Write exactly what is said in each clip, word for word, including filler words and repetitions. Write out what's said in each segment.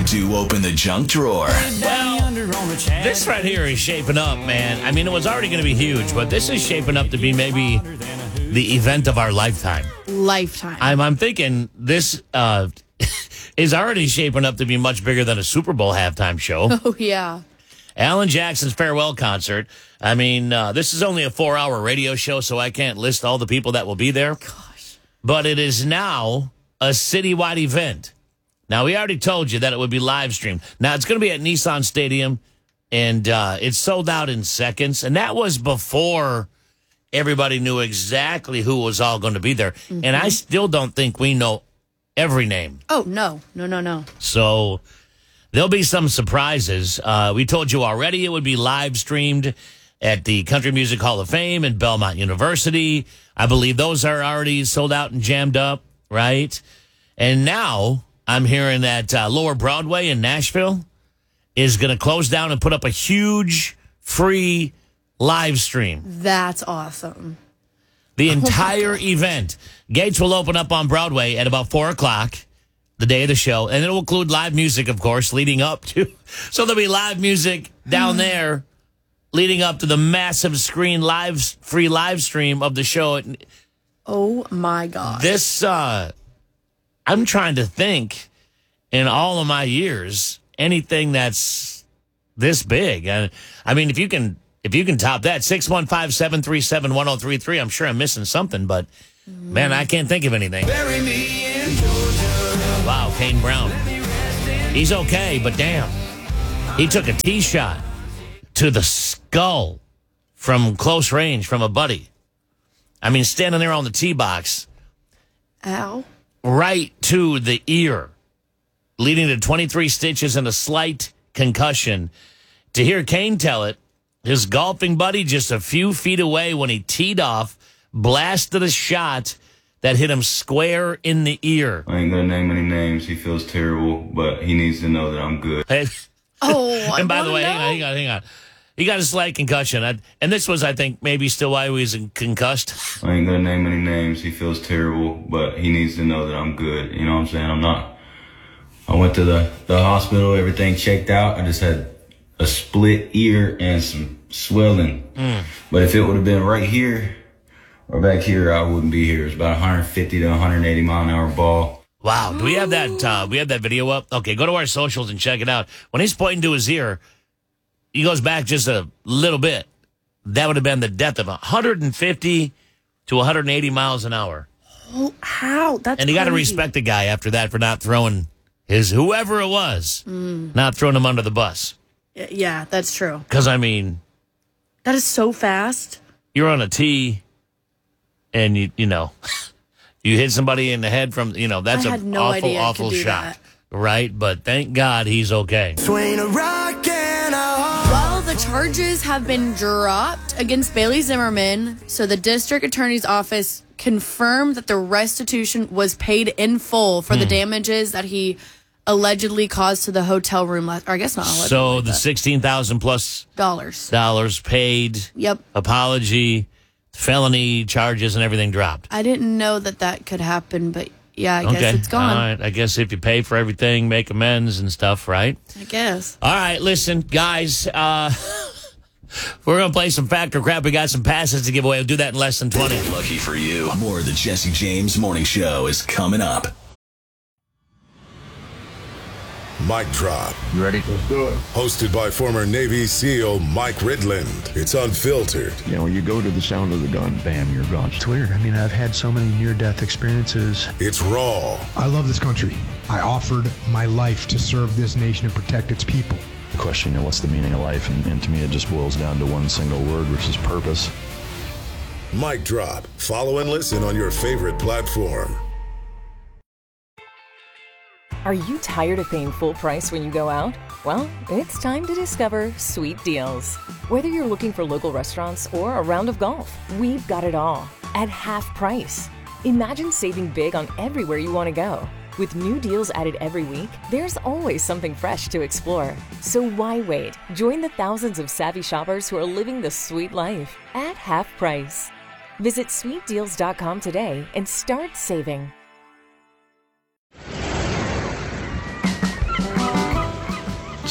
to open the junk drawer. Well, this right here is shaping up, man. I mean, it was already going to be huge, but this is shaping up to be maybe the event of our lifetime. Lifetime. I'm, I'm thinking this uh, is already shaping up to be much bigger than a Super Bowl halftime show. Oh, yeah. Alan Jackson's farewell concert. I mean, uh, this is only a four-hour radio show, so I can't list all the people that will be there. Gosh. But it is now a citywide event. Now, we already told you that it would be live streamed. Now, it's going to be at Nissan Stadium, and uh, it's sold out in seconds. And that was before everybody knew exactly who was all going to be there. Mm-hmm. And I still don't think we know every name. Oh, no. No, no, no. So there'll be some surprises. Uh, we told you already it would be live streamed at the Country Music Hall of Fame and Belmont University. I believe those are already sold out and jammed up, right? And now I'm hearing that uh, Lower Broadway in Nashville is going to close down and put up a huge free live stream. That's awesome. The entire oh event. Gates will open up on Broadway at about four o'clock, the day of the show, and it will include live music, of course, leading up to. So there'll be live music down there leading up to the massive screen live, free live stream of the show. Oh, my God. This, uh, I'm trying to think in all of my years, anything that's this big. I, I mean, if you can, if you can top that, six one five, seven three seven, one oh three three, I'm sure I'm missing something, but man, I can't think of anything. Bury me in Georgia. Wow, Kane Brown. He's okay, but damn. He took a tee shot to the skull from close range from a buddy. I mean, standing there on the tee box. Ow. Right to the ear, leading to twenty-three stitches and a slight concussion. To hear Kane tell it, his golfing buddy just a few feet away when he teed off, blasted a shot that hit him square in the ear. I ain't gonna name any names. He feels terrible, but he needs to know that I'm good. Oh, and by I the way, know. hang on, hang on, hang on. He got a slight concussion. I, and this was, I think, maybe still why he was concussed. I ain't gonna name any names. He feels terrible, but he needs to know that I'm good. You know what I'm saying? I'm not. I went to the, the hospital, everything checked out. I just had a split ear and some swelling. Mm. But if it would have been right here or back here, I wouldn't be here. It's about one fifty to one eighty mile an hour ball. Wow. Do we have that, uh, we have that video up? Okay, go to our socials and check it out. When he's pointing to his ear, he goes back just a little bit. That would have been the death of one fifty to one eighty miles an hour. Oh, how? That's And you got to crazy. respect the guy after that for not throwing his, whoever it was, Mm. not throwing him under the bus. Y- Yeah, that's true. Because, I mean, That is so fast. you're on a tee and, you you know, you hit somebody in the head from, you know, that's I an had no awful, idea it awful could do shot. that. Right? But thank God he's okay. Between a rock and a Well, the charges have been dropped against Bailey Zimmerman, so the district attorney's office confirmed that the restitution was paid in full for the Hmm. damages that he allegedly caused to the hotel room. Last, or I guess not allegedly. So the but sixteen thousand plus dollars. dollars paid, Yep. apology, felony charges, and everything dropped. I didn't know that that could happen, but yeah, I Okay. guess it's gone. All right. I guess if you pay for everything, make amends and stuff, right? I guess. All right. Listen, guys, uh, we're going to play some Fact or Crap. We got some passes to give away. We'll do that in less than twenty. Lucky for you, more of the Jesse James Morning Show is coming up. Mic Drop. You ready? Let's do it. Hosted by former Navy SEAL Mike Ridland. It's unfiltered. You know, you go to the sound of the gun, bam, you're gone. It's weird. I mean, I've had so many near-death experiences. It's raw. I love this country. I offered my life to serve this nation and protect its people. The question, you know, what's the meaning of life? And, and to me, it just boils down to one single word, which is purpose. Mic Drop. Follow and listen on your favorite platform. Are you tired of paying full price when you go out? Well, it's time to discover Sweet Deals. Whether you're looking for local restaurants or a round of golf, we've got it all at half price. Imagine saving big on everywhere you want to go. With new deals added every week, there's always something fresh to explore. So why wait? Join the thousands of savvy shoppers who are living the sweet life at half price. Visit sweet deals dot com today and start saving.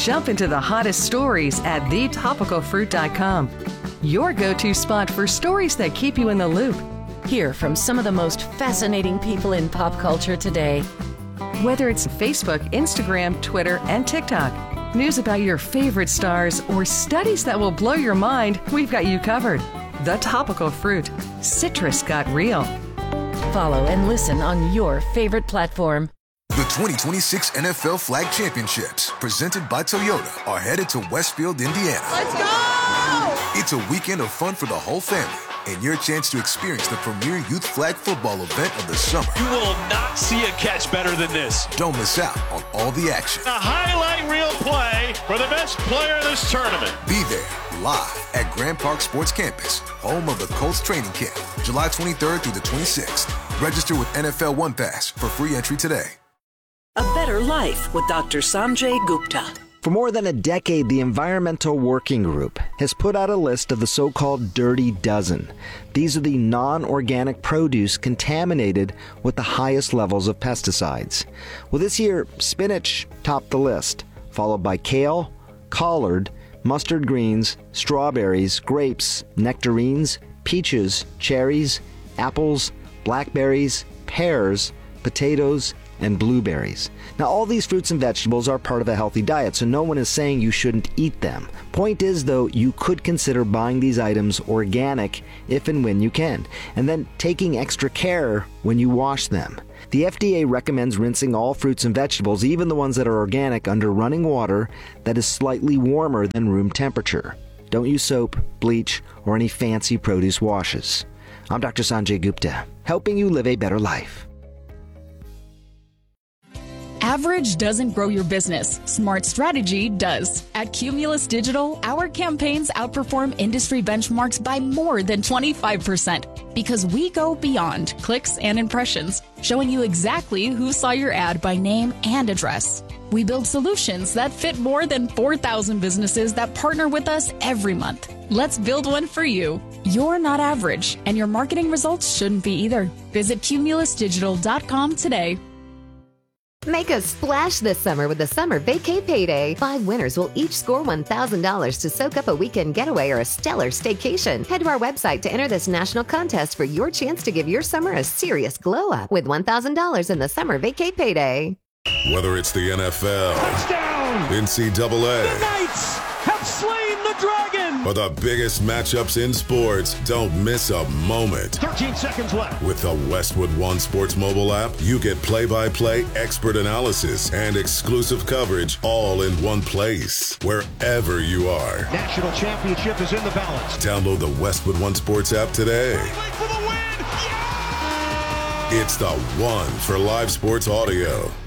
Jump into the hottest stories at the topical fruit dot com. Your go-to spot for stories that keep you in the loop. Hear from some of the most fascinating people in pop culture today. Whether it's Facebook, Instagram, Twitter, and TikTok, news about your favorite stars, or studies that will blow your mind, we've got you covered. The Topical Fruit. Citrus got real. Follow and listen on your favorite platform. The twenty twenty-six N F L Flag Championships, presented by Toyota, are headed to Westfield, Indiana. Let's go! It's a weekend of fun for the whole family, and your chance to experience the premier youth flag football event of the summer. You will not see a catch better than this. Don't miss out on all the action. A highlight reel play for the best player of this tournament. Be there live at Grand Park Sports Campus, home of the Colts training camp, July twenty-third through the twenty-sixth. Register with N F L One Pass for free entry today. A Better Life with Doctor Sanjay Gupta. For more than a decade, the Environmental Working Group has put out a list of the so-called Dirty Dozen. These are the non-organic produce contaminated with the highest levels of pesticides. Well, this year, spinach topped the list, followed by kale, collard, mustard greens, strawberries, grapes, nectarines, peaches, cherries, apples, blackberries, pears, potatoes, and blueberries. Now, all these fruits and vegetables are part of a healthy diet, so no one is saying you shouldn't eat them. Point is, though, you could consider buying these items organic if and when you can, and then taking extra care when you wash them. The F D A recommends rinsing all fruits and vegetables, even the ones that are organic, under running water that is slightly warmer than room temperature. Don't use soap, bleach, or any fancy produce washes. I'm Doctor Sanjay Gupta, helping you live a better life. Average doesn't grow your business. Smart strategy does. At Cumulus Digital, our campaigns outperform industry benchmarks by more than twenty-five percent because we go beyond clicks and impressions, showing you exactly who saw your ad by name and address. We build solutions that fit more than four thousand businesses that partner with us every month. Let's build one for you. You're not average, and your marketing results shouldn't be either. Visit cumulus digital dot com today. Make a splash this summer with the Summer Vacay Payday. Five winners will each score one thousand dollars to soak up a weekend getaway or a stellar staycation. Head to our website to enter this national contest for your chance to give your summer a serious glow up with one thousand dollars in the Summer Vacay Payday. Whether it's the N F L, Touchdown! N C double A, The Knights have slain the dragon! or the biggest matchups in sports, don't miss a moment. thirteen seconds left. With the Westwood One Sports mobile app, you get play-by-play expert analysis and exclusive coverage all in one place, wherever you are. National championship is in the balance. Download the Westwood One Sports app today. For the win! Yeah! It's the one for live sports audio.